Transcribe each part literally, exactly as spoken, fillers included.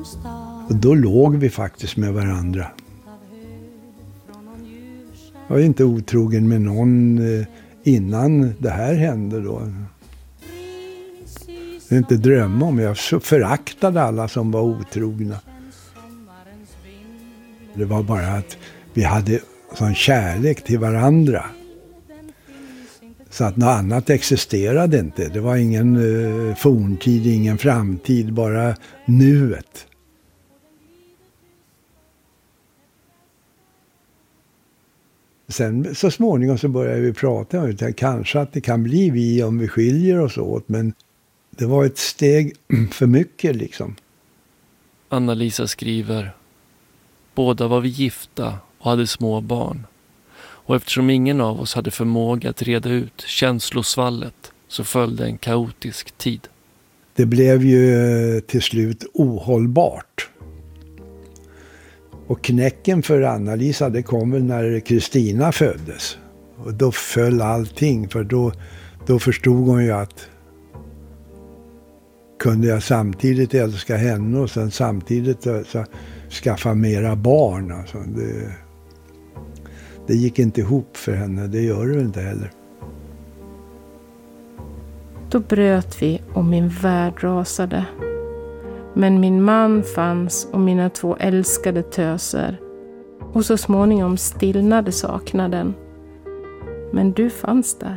Och då låg vi faktiskt med varandra. Jag var inte otrogen med någon innan det här hände då. Det är inte drömma om. Jag föraktade alla som var otrogna. Det var bara att vi hade sån kärlek till varandra. Så att något annat existerade inte. Det var ingen uh, forntid, ingen framtid, bara nuet. Sen så småningom så började vi prata om det. Kanske att det kan bli vi om vi skiljer oss åt. Men det var ett steg för mycket liksom. Anna-Lisa skriver: båda var vi gifta och hade små barn. Och eftersom ingen av oss hade förmåga att reda ut känslosvallet så följde en kaotisk tid. Det blev ju till slut ohållbart. Och knäcken för Anna-Lisa, det kom väl när Kristina föddes. Och då föll allting, för då, då förstod hon ju att kunde jag samtidigt älska henne och sen samtidigt så, skaffa mera barn. Alltså, det, det gick inte ihop för henne, det gör det inte heller. Då bröt vi och min värld rasade. Men min man fanns och mina två älskade töser. Och så småningom stillnade saknaden. Men du fanns där.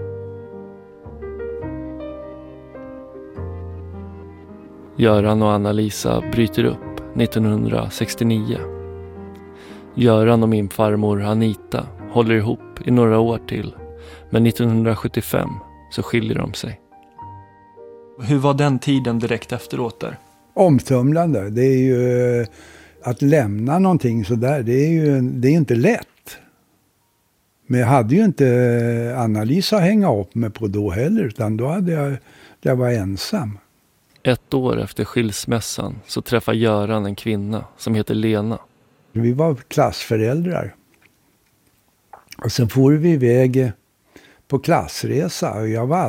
Göran och Anna-Lisa bryter upp nittonhundrasextionio. Göran och min farmor Anita håller ihop i några år till. Men nittonhundrasjuttiofem så skiljer de sig. Hur var den tiden direkt efteråt där? Omtumlande. Det är ju att lämna någonting så där. Det är ju det är inte lätt. Men jag hade ju inte Anna-Lisa hänga upp mig på då heller. Utan då hade jag, jag var ensam. Ett år efter skilsmässan så träffar Göran en kvinna som heter Lena. Vi var klassföräldrar. Och sen får vi iväg på klassresa. Och jag var